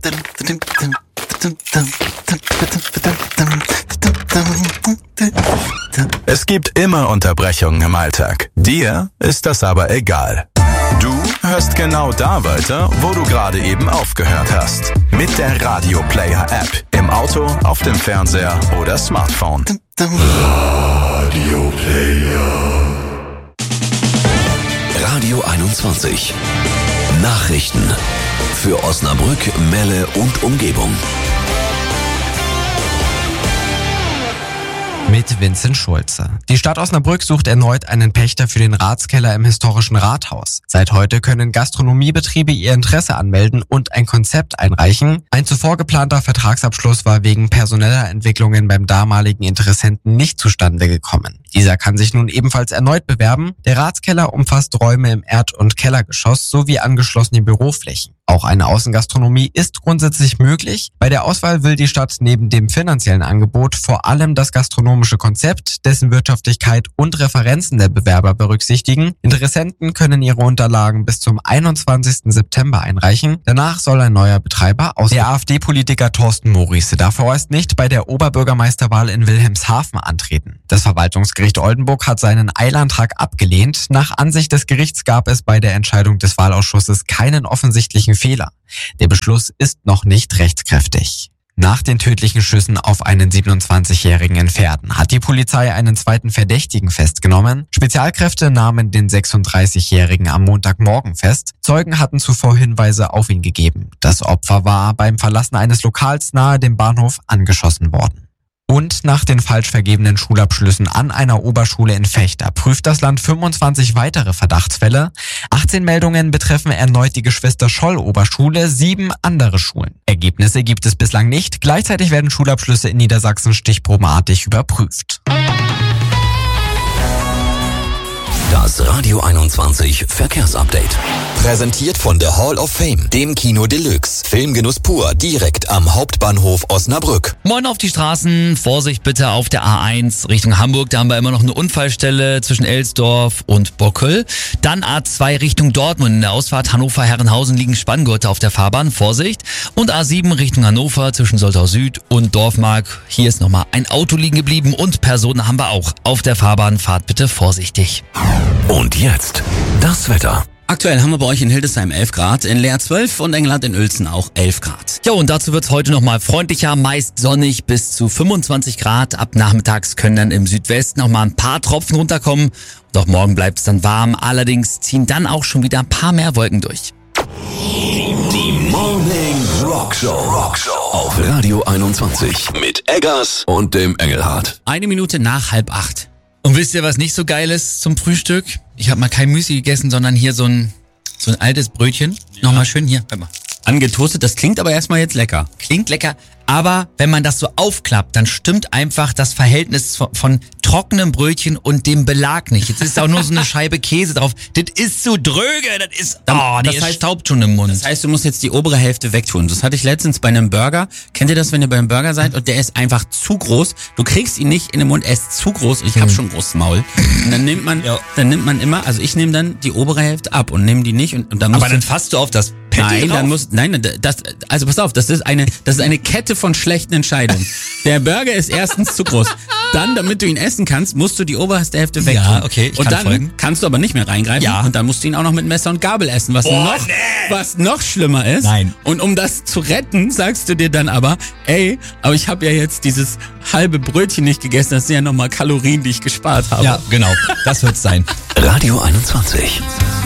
Es gibt immer Unterbrechungen im Alltag. Dir ist das aber egal. Du hörst genau da weiter, wo du gerade eben aufgehört hast. Mit der Radio Player App. Im Auto, auf dem Fernseher oder Smartphone. Radio Player. Radio 21. Nachrichten für Osnabrück, Melle und Umgebung. Mit Vincent Schulze. Die Stadt Osnabrück sucht erneut einen Pächter für den Ratskeller im historischen Rathaus. Seit heute können Gastronomiebetriebe ihr Interesse anmelden und ein Konzept einreichen. Ein zuvor geplanter Vertragsabschluss war wegen personeller Entwicklungen beim damaligen Interessenten nicht zustande gekommen. Dieser kann sich nun ebenfalls erneut bewerben. Der Ratskeller umfasst Räume im Erd- und Kellergeschoss sowie angeschlossene Büroflächen. Auch eine Außengastronomie ist grundsätzlich möglich. Bei der Auswahl will die Stadt neben dem finanziellen Angebot vor allem das gastronomische Konzept, dessen Wirtschaftlichkeit und Referenzen der Bewerber berücksichtigen. Interessenten können ihre Unterlagen bis zum 21. September einreichen. Danach soll ein neuer Betreiber auswählen. Der AfD-Politiker Thorsten Morice darf vorerst nicht bei der Oberbürgermeisterwahl in Wilhelmshaven antreten. Das Verwaltungsgericht Oldenburg hat seinen Eilantrag abgelehnt. Nach Ansicht des Gerichts gab es bei der Entscheidung des Wahlausschusses keinen offensichtlichen Fehler. Der Beschluss ist noch nicht rechtskräftig. Nach den tödlichen Schüssen auf einen 27-Jährigen in Verden hat die Polizei einen zweiten Verdächtigen festgenommen. Spezialkräfte nahmen den 36-Jährigen am Montagmorgen fest. Zeugen hatten zuvor Hinweise auf ihn gegeben. Das Opfer war beim Verlassen eines Lokals nahe dem Bahnhof angeschossen worden. Und nach den falsch vergebenen Schulabschlüssen an einer Oberschule in Vechta prüft das Land 25 weitere Verdachtsfälle. 18 Meldungen betreffen erneut die Geschwister-Scholl-Oberschule, 7 andere Schulen. Ergebnisse gibt es bislang nicht. Gleichzeitig werden Schulabschlüsse in Niedersachsen stichprobenartig überprüft. Das Radio 21 Verkehrsupdate. Präsentiert von der Hall of Fame, dem Kino Deluxe. Filmgenuss pur, direkt am Hauptbahnhof Osnabrück. Moin auf die Straßen, Vorsicht bitte auf der A1 Richtung Hamburg, da haben wir immer noch eine Unfallstelle zwischen Elsdorf und Bockel. Dann A2 Richtung Dortmund, in der Ausfahrt Hannover-Herrenhausen liegen Spanngurte auf der Fahrbahn, Vorsicht. Und A7 Richtung Hannover zwischen Soltau Süd und Dorfmark, hier ist nochmal ein Auto liegen geblieben und Personen haben wir auch auf der Fahrbahn, fahrt bitte vorsichtig. Und jetzt das Wetter. Aktuell haben wir bei euch in Hildesheim 11 Grad, in Leer 12 und England in Uelzen auch 11 Grad. Ja, und dazu wird's heute nochmal freundlicher, meist sonnig bis zu 25 Grad. Ab nachmittags können dann im Südwesten auch mal ein paar Tropfen runterkommen. Und auch morgen bleibt's dann warm. Allerdings ziehen dann auch schon wieder ein paar mehr Wolken durch. Die Morning Rockshow auf Radio 21 mit Eggers und dem Engelhardt. 1 Minute nach 7:30. Und wisst ihr, was nicht so geil ist zum Frühstück? Ich habe mal kein Müsli gegessen, sondern hier so ein altes Brötchen. Ja. Nochmal schön hier. Warte mal. Angetoastet, das klingt aber erstmal jetzt lecker. Klingt lecker, aber wenn man das so aufklappt, dann stimmt einfach das Verhältnis von trockenem Brötchen und dem Belag nicht. Jetzt ist auch nur so eine Scheibe Käse drauf. Das ist so dröge, das heißt, staubt schon im Mund. Das heißt, du musst jetzt die obere Hälfte wegtun. Das hatte ich letztens bei einem Burger. Kennt ihr das, wenn ihr beim Burger seid und der ist einfach zu groß? Du kriegst ihn nicht in den Mund, er ist zu groß. Ich habe schon ein großes Maul. Und dann nimmt man immer, also ich nehme dann die obere Hälfte ab und nehme die nicht und dann aber dann fasst du auf das Patty drauf? Also pass auf, das ist eine Kette von schlechten Entscheidungen. Der Burger ist erstens zu groß. Dann, damit du ihn essen kannst, musst du die oberste Hälfte wegtun. Ja, okay, ich und kann dann folgen. Kannst du aber nicht mehr reingreifen. Ja. Und dann musst du ihn auch noch mit Messer und Gabel essen, was noch schlimmer ist. Nein. Und um das zu retten, sagst du dir dann aber ich habe ja jetzt dieses halbe Brötchen nicht gegessen, das sind ja nochmal Kalorien, die ich gespart habe. Ja, genau, das wird's sein. Radio 21.